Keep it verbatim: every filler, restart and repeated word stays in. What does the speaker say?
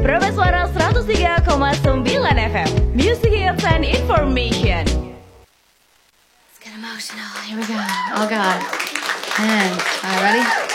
Proba Suara seratus tiga koma sembilan F M. Music Hits and Information. Let's get emotional. Here we go. Oh God. Man. All right, ready?